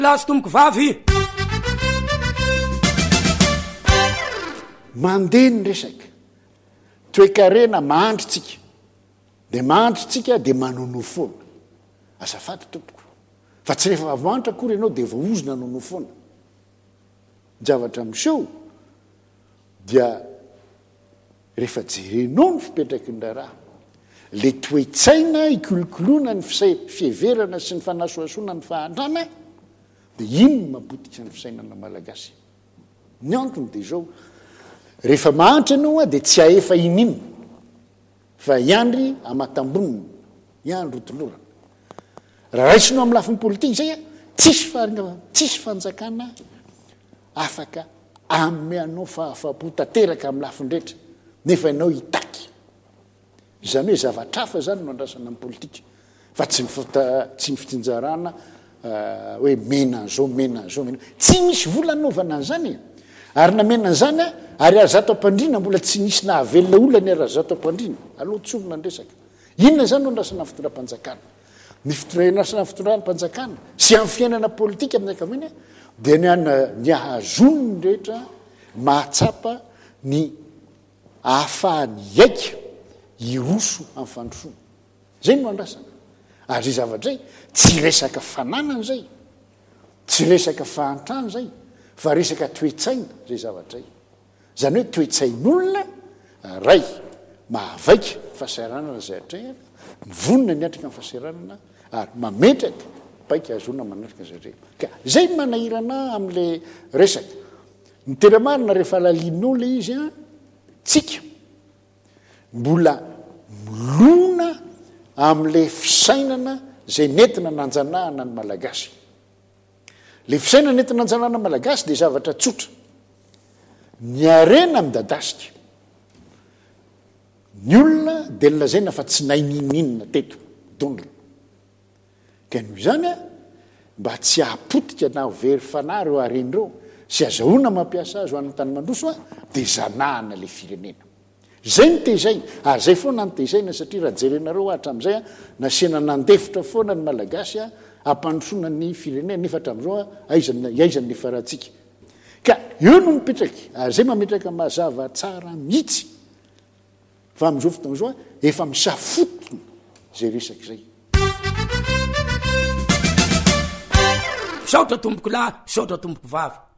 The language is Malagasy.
Lasy tomboko vavy mandeha ny resaka toe-karena mahandrotsika de mahandrotsika de manonofona azafady tompoko fa tsy rehefa vavantra akory ianao de vaozona nonofona javatra miseho dia rehefa jerenao ny fipetraky ny raha le toe-tsaina ikolokoloana ny fieverana sy ny fanasoasoana ny fahantrana de iny mabotika ny fisainana malagasy ny antony de zao rehefa mahantra ianao de tsy aefa ininy fa iandry amatamboniny iandro tolorana raha raisinao amin'ny lafiny politika zay tsisy fanjakana afaka ameanao fahafapo tanteraka amin'ny lafindrehetra nefa ianao hitaky izany hoe zavatra hafa zany no andrasana amin'ny politika fa tsy ny fitsinjarana hoe mena zao tsy misy vola naovana an'izany ary namena an'izany ary arazato ampandrina mbola tsy nisy nahavelona olany arazato ampandrina aloha tsovona ny resaka inona zany no andrasana fitondram-panjakana ny fitondrasana fitondram-panjakana sy amin'ny fiainana politika amin'ny ankaviny dia ny ahazony ny rehetra mahatsapa ny ahafahany aika iroso amin'ny fandrosoana zay no andrasana ary ry zavatra zay tsy resaka fananana zay tsy resaka fahantrano zay fa resaka toe-tsaina zay zavatra zay zany hoe toe-tsain'olona ray mahavaika fahasahiranana zay atrehana mivonina ny atrika ny fahasahiranana ary mametraka baika azona manatrika zay re ka zay manahirana am'le resaka ny teramarina rehefa lalininao le izy a tsika mbola milona am'le fisainana zay nentina nanjanahana ny malagasy le fisainana nentina nanjanahana malagasy de zavatra tsotra ny arena midadasika ny olona de lazaina fa tsy naininina teto dondra ka noho izany a mba tsy ahapotika na very fanahy reo arenyreo sy azahoana mampiasa azy ho an'ny tany mandroso a de zanahana le firenena zay ny tezaina ary zay foana ny tezaina satria raha jerenareo hatram'izay a nasiana nandefitra foana ny malagasy a ampandrosoana ny firenena nefa hatram'izao a iaizany ny farantsika ka eo no mipetraky ary zay mametraka mazava tsara mihitsy fa am'izao fotoana zao a efa misafotony zay resaky zay saotra tomboko lahy saotra tomboko vavy